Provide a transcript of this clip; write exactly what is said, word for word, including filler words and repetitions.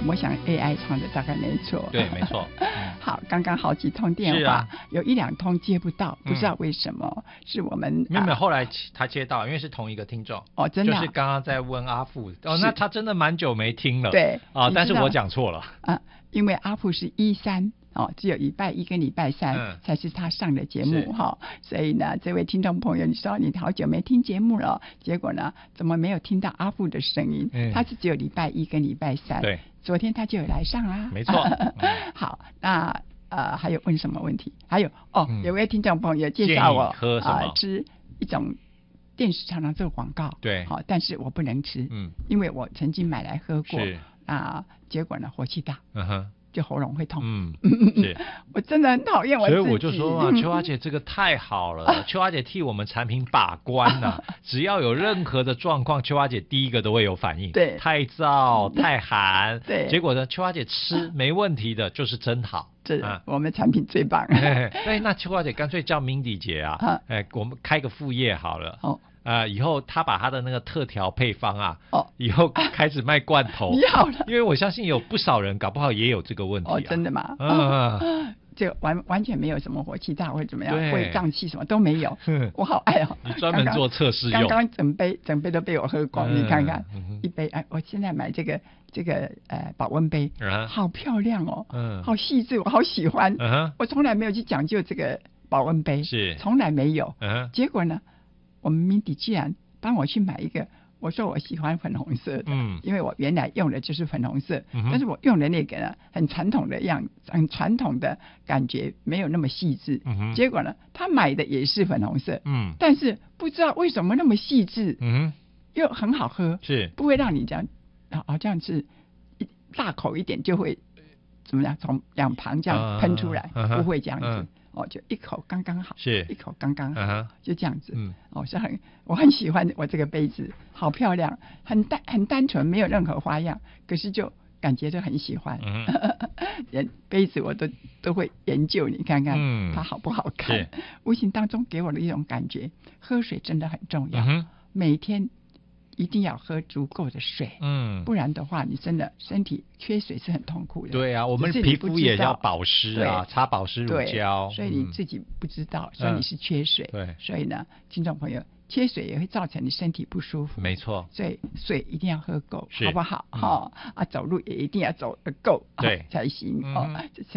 我想 A I 唱的大概没错。 对，没错。嗯、 好，刚刚好几通电话，啊、有一两通接不到，不知道为什么，嗯、是我们没有没有，后来他接到，因为是同一个听众。 哦，真的、啊。 就是刚刚在问阿富，哦，那他真的蛮久没听了。 对。 啊，但是我讲错了。 啊，因为阿富是一三。哦，只有礼拜一跟礼拜三、嗯、才是他上的节目哈、哦，所以呢，这位听众朋友，你说你好久没听节目了，结果呢，怎么没有听到阿富的声音？嗯、他是只有礼拜一跟礼拜三， 对， 昨天他就有来上啦， 没错。嗯、 好，那呃还有问什么问题？还有哦，嗯、有位听众朋友介绍我喝什么、呃、 吃一种电视常常做广告， 对， 好、哦，但是我不能吃，嗯，因为我曾经买来喝过， 是啊、呃，结果呢火气大， 嗯哼。 就喉咙会痛， 嗯，是， 我真的很讨厌我自己。 所以我就说嘛，秋华姐这个太好了，秋华姐替我们产品把关呐、啊，只要有任何的状况，秋华姐第一个都会有反应。 对， 太燥、太寒， 对， 结果呢，秋华姐吃没问题的，就是真好。 这、啊、我们产品最棒。 哎，那秋华姐干脆叫 Mindy 姐啊，啊哎，我们开个副业好了。哦。呃，以后他把他的那个特调配方啊，哦，以后开始卖罐头。 你好了， 因为我相信有不少人搞不好也有这个问题、啊。 哦，真的吗？ 嗯、 哦，就完完全没有什么火气大或者怎么样，会胀气什么都没有。我好爱哦。 你专门做测试用。 刚刚整杯整杯都被我喝光，嗯、你看看、嗯、一杯哎，我现在买这个这个呃保温杯，嗯、好漂亮哦，嗯，好细致，我好喜欢。嗯、我从来没有去讲究这个保温杯， 是从来没有。 嗯， 结果呢？我们Mindy居然帮我去买一个，我说我喜欢粉红色的，嗯，因为我原来用的就是粉红色，嗯、但是我用的那个呢，很传统的样，很传统的感觉，没有那么细致。嗯、结果呢，他买的也是粉红色，嗯，但是不知道为什么那么细致，嗯，又很好喝， 是不会让你这样，好像是一大口一点就会怎么样，从两旁这样喷出来，啊、不会这样子。嗯哦，就一口刚刚好， 是一口刚刚好， uh-huh, 就这样子。嗯，哦，是很我很喜欢我这个杯子，好漂亮，很单很单纯，没有任何花样，可是就感觉就很喜欢。嗯，连杯子我都都会研究，你看看、嗯、它好不好看。无形当中给我的一种感觉，喝水真的很重要，嗯、每天一定要喝足够的水，嗯，不然的话，你真的身体缺水是很痛苦的。 对啊，我们皮肤也要保湿啊，擦保湿乳胶。 所以你自己不知道，嗯、所以你是缺水。 对， 所以呢，听众朋友，缺水也会造成你身体不舒服。 没错， 所以水一定要喝够，好不好？哈、嗯哦、啊，走路也一定要走得够， 对、 才行、嗯、哦。